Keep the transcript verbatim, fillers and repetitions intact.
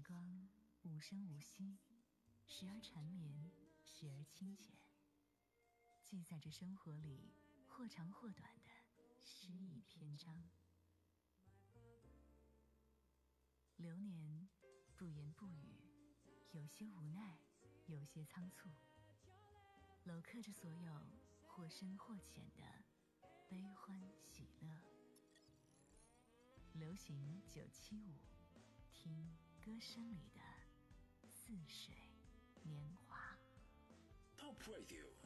光无声无息，时而缠绵，时而清浅，记载着生活里或长或短的诗意篇章。流年不言不语，有些无奈，有些仓促，镂刻着所有或深或浅的悲欢喜乐。流行九七五，听歌声里的似水年华。 Top Radio